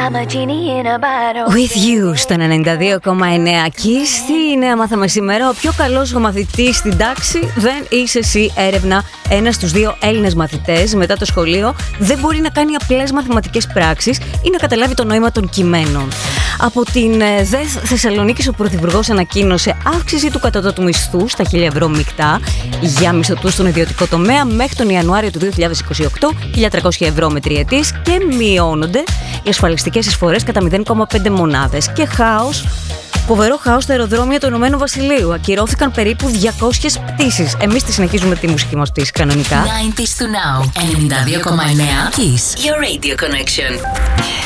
With you στο 92,9 Kiss. Τι νέα μάθαμε σήμερα? Ο πιο καλός ο μαθητής στην τάξη δεν είσαι εσύ. Έρευνα: 1 στους 2 Έλληνες μαθητές μετά το σχολείο δεν μπορεί να κάνει απλές μαθηματικές πράξεις ή να καταλάβει το νόημα των κειμένων. Από την ΔΕΘ Θεσσαλονίκης, ο Πρωθυπουργός ανακοίνωσε αύξηση του κατώτατου μισθού στα 1.000 ευρώ μεικτά για μισθωτούς στον ιδιωτικό τομέα μέχρι τον Ιανουάριο του 2028, 1.300 ευρώ με τριετής, και μειώνονται οι ασφαλιστικές εισφορές κατά 0,5 μονάδες. Και χάος, φοβερό χάος στα αεροδρόμια του Ηνωμένου Βασιλείου. Ακυρώθηκαν περίπου 200 πτήσεις. Εμείς τη συνεχίζουμε τη μουσική μας πτήση κανονικά. 90s to now, 92,9 Kiss, your radio connection.